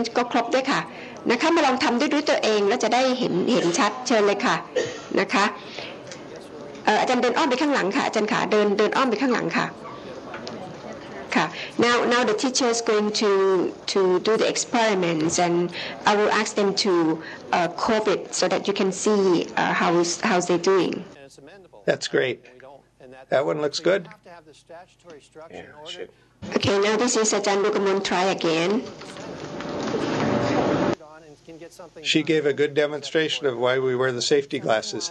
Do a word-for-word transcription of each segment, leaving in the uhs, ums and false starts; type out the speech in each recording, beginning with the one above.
ก็ครบด้วยค่ะนะคะมาลองทำด้วยด้วยตัวเองแล้วจะได้เห็นเห็นชัดเชิญเลยค่ะนะคะอาจารย์เดินอ้อมไปข้างหลังค่ะอาจารย์ขาเดินเดินอ้อมไปข้างหลังค่ะค่ะ now now the teacher is going to to do the experiments and I will ask them to uh, copy it so that you can see uh, how how they doing. That's great. That one looks good. Yeah, okay, now this is Ajahn Lugamon. Try again. She gave a good demonstration of why we wear the safety glasses.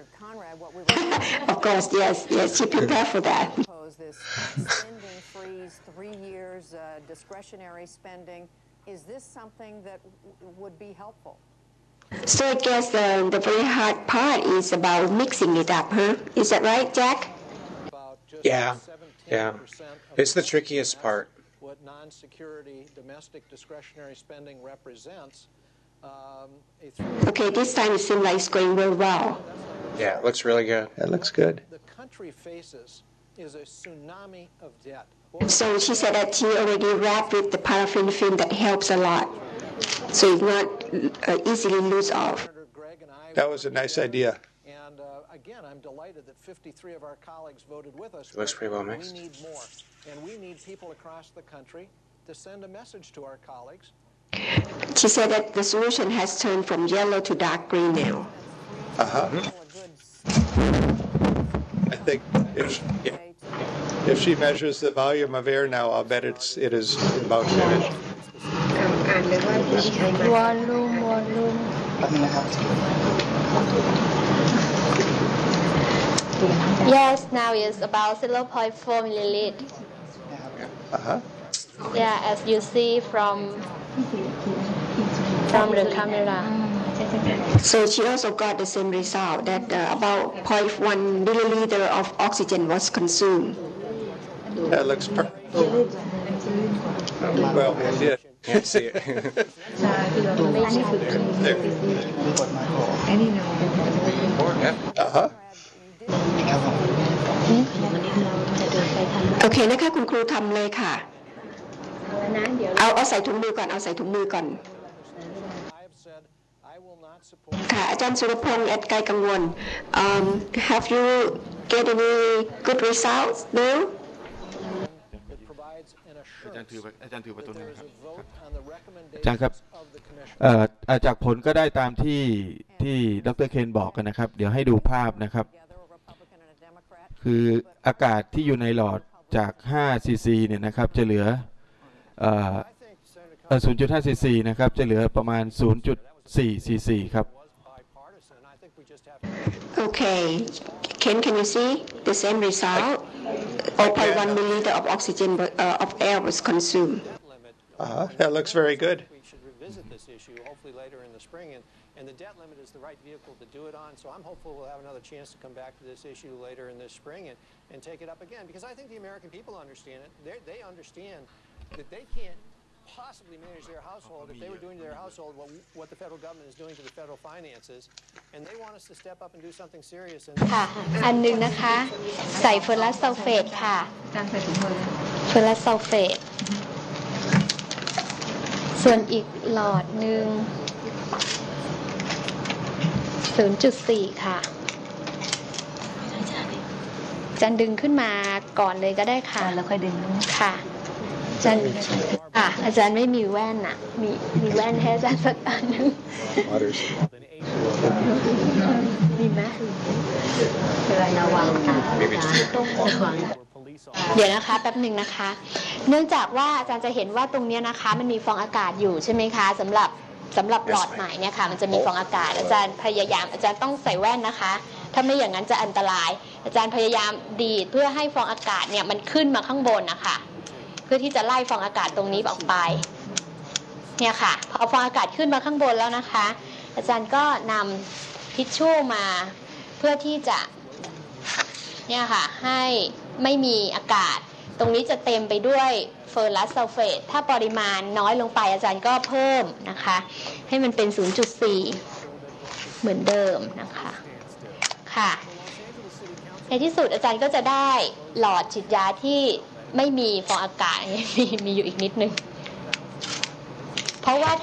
Of course, yes, yes, she prepared for that. This spending freeze, three years uh, discretionary spending. Is this something that would be helpful? So I guess the, the very hard part is about mixing it up, huh? Is that right, Jack? Yeah, yeah. It's the trickiest part. What non-security domestic discretionary spending represents. Um, okay, this time it seems like it's going very well. Yeah, it looks really good. That looks good. The country faces is a tsunami of debt. So she said that she already wrapped with the paraffin film that helps a lot, so it's not uh, easily loose off. That was a nice idea. And uh, again, I'm delighted that fifty-three of our colleagues voted with us. It looks pretty well mixed. We need more, and we need people across the country to send a message to our colleagues. She said that the solution has turned from yellow to dark green now. Uh-huh. I think if, if she measures the volume of air now, I'll bet it's it is about finished. Volume, volume. Yes, now it's about zero point four milliliters. Uh-huh. Yeah, as you see from from the camera. So she also got the same result that uh, about zero point one milliliter of oxygen was consumed. That looks perfect. Well, we'll see it. Can't see it. Uh-huh. โอเคนะคะคุณครูทำเลยค่ะเอาเอาใส่ถุงมือก่อนเอาใส่ถุงมือก่อนค่ะอาจารย์สุรพงษ์แอดไกลกังวล um, have you get any good results no อาจารย์ถืออาจารย์ถือประตูนี้ครับอาจารย์ครับเอ่อจากผลก็ได้ตามที่ที่ดร.เคนบอกกันนะครับเดี๋ยวให้ดูภาพนะครับคืออากาศที่อยู่ในหลอดจากห้าซีซีเนี่ยนะครับจะเหลือเอ่อ ศูนย์จุดห้าซีซีนะครับจะเหลือประมาณ ศูนย์จุดสี่ซีซีครับ Okay Ken can you see the same result zero point one milliliter of oxygen uh, of air was consumed uh-huh. That looks very good. We should revisit this issue hopefully later in the spring and, and the debt limit is the right vehicle to do it on, so I'm hopeful we'll have another chance to come back to this issue later in this spring and, and take it up again because I think the American people understand it. They're, they understand that they can't possibly manage their household if they were doing to their household what, what the federal government is doing to the federal finances, and they want us to step up and do something serious. ค่ะอันหนึ่งนะคะใส่เฟอรัสซัลเฟตค่ะเฟอรัสซัลเฟตส่วนอีกหลอดหนึ่ง ศูนย์จุดสี่ ค่ะอาจารย์ดึงขึ้นมาก่อนเลยก็ได้ค่ะแล้วค่อยดึงค่ะอาจารย์อ่ะอาจารย์ไม่มีแว่นอ่ะมีมีแว่นให้อาจารย์สักอันนึงมีไหมระวังค่ะเดี๋ยวนะคะแป๊บหนึ่งนะคะเนื่องจากว่าอาจารย์จะเห็นว่าตรงนี้นะคะมันมีฟองอากาศอยู่ใช่ไหมคะสำหรับสำหรับหลอดใหม่เนี่ยค่ะมันจะมีฟองอากาศอาจารย์พยายามอาจารย์ต้องใส่แว่นนะคะถ้าไม่อย่างนั้นจะอันตรายอาจารย์พยายามดีดเพื่อให้ฟองอากาศเนี่ยมันขึ้นมาข้างบนนะคะเพื่อที่จะไล่ฟองอากาศตรงนี้ออกไปเนี่ยค่ะพอฟองอากาศขึ้นมาข้างบนแล้วนะคะอาจารย์ก็นำทิชชู่มาเพื่อที่จะเนี่ยค่ะให้ไม่มีอากาศตรงนี้จะเต็มไปด้วยเฟอรัสซัลเฟตถ้าปริมาณน้อยลงไปอาจารย์ก็เพิ่มนะคะให้มันเป็น ศูนย์จุดสี่ เหมือนเดิมนะคะค่ะในที่สุดอาจารย์ก็จะได้หลอดฉีดยาที่ไม่มีฟองอากาศมีมีอยู่อีกนิดนึงเพราะว่า